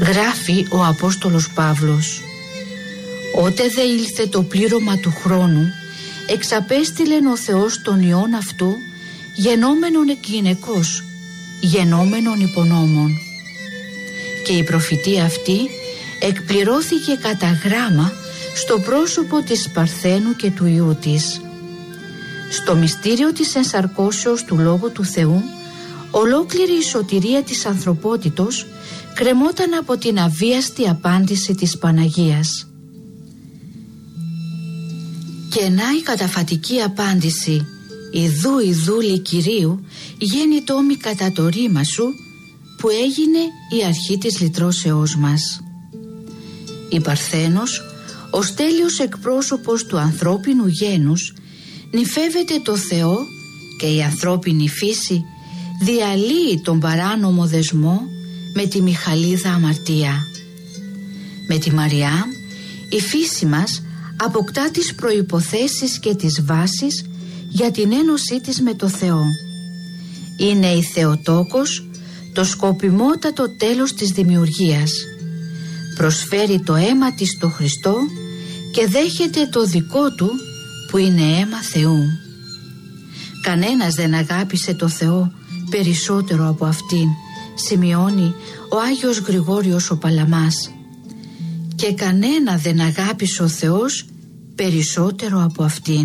Γράφει ο Απόστολος Παύλος: «Ότε δε ήλθε το πλήρωμα του χρόνου, εξαπέστειλεν ο Θεός τον Υιόν αυτού, γενόμενον εκ γυναικός, γενόμενον υπονόμων. Και η προφητεία αυτή εκπληρώθηκε κατά γράμμα στο πρόσωπο της Παρθένου και του Υιού της». Στο μυστήριο της ενσαρκώσεως του Λόγου του Θεού, ολόκληρη η σωτηρία της ανθρωπότητος κρεμόταν από την αβίαστη απάντηση της Παναγίας. Και να η καταφατική απάντηση «Ιδού ιδούλη Κυρίου γέννητό μη κατά το ρήμα σου», που έγινε η αρχή της λυτρώσεώς μας. Η Παρθένος, ως τέλειος εκπρόσωπος του ανθρώπινου γένους, νυφεύεται το Θεό, και η ανθρώπινη φύση διαλύει τον παράνομο δεσμό με τη μιχαλίδα αμαρτία. Με τη Μαριά η φύση μας αποκτά τις προϋποθέσεις και τις βάσεις για την ένωσή της με το Θεό. Είναι η Θεοτόκος, το σκοπιμότατο τέλος της δημιουργίας. Προσφέρει το αίμα της στο Χριστό και δέχεται το δικό του που είναι αίμα Θεού. Κανένας δεν αγάπησε το Θεό περισσότερο από αυτήν, σημειώνει ο Άγιος Γρηγόριος ο Παλαμάς. Και κανένα δεν αγάπησε ο Θεός περισσότερο από αυτήν.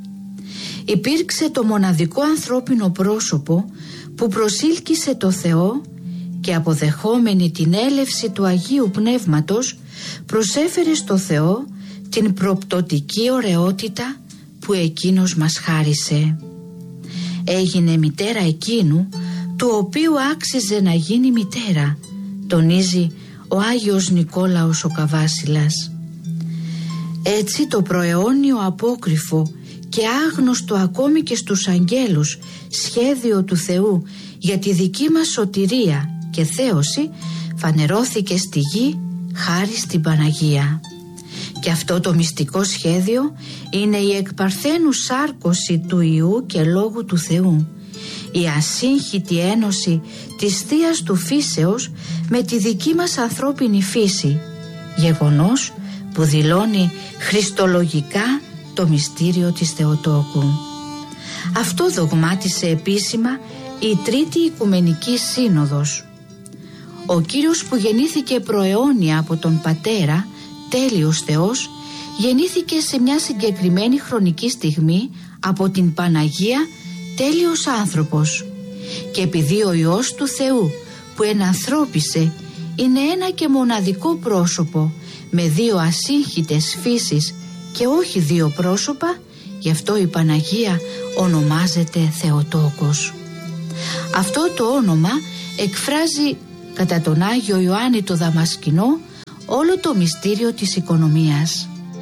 Υπήρξε το μοναδικό ανθρώπινο πρόσωπο που προσήλκησε το Θεό και, αποδεχόμενη την έλευση του Αγίου Πνεύματος, προσέφερε στο Θεό την προπτωτική ωραιότητα που εκείνος μας χάρισε. Έγινε μητέρα εκείνου του οποίου άξιζε να γίνει μητέρα, τονίζει ο Άγιος Νικόλαος ο Καβάσιλας. Έτσι το προαιώνιο απόκριφο και άγνωστο ακόμη και στους αγγέλους σχέδιο του Θεού για τη δική μας σωτηρία και θέωση φανερώθηκε στη γη χάρη στην Παναγία. Και αυτό το μυστικό σχέδιο είναι η εκπαρθένου σάρκωση του Υιού και Λόγου του Θεού, η ασύγχυτη ένωση της Θείας του φύσεως με τη δική μας ανθρώπινη φύση, γεγονός που δηλώνει χριστολογικά το μυστήριο της Θεοτόκου. Αυτό δογμάτισε επίσημα η Τρίτη Οικουμενική Σύνοδος. Ο Κύριος που γεννήθηκε προαιώνια από τον Πατέρα, τέλειος Θεός, γεννήθηκε σε μια συγκεκριμένη χρονική στιγμή από την Παναγία, τέλειος άνθρωπος. Και επειδή ο Υιός του Θεού που ενανθρώπισε είναι ένα και μοναδικό πρόσωπο με δύο ασύγχυτες φύσεις και όχι δύο πρόσωπα, γι' αυτό η Παναγία ονομάζεται Θεοτόκος. Αυτό το όνομα εκφράζει κατά τον Άγιο Ιωάννη το Δαμασκηνό όλο το μυστήριο της οικονομίας.